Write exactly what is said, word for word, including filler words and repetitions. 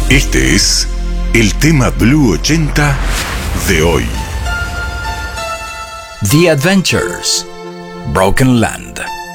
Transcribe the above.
Este es el tema Blue ochenta de hoy. The Adventures, Broken Land.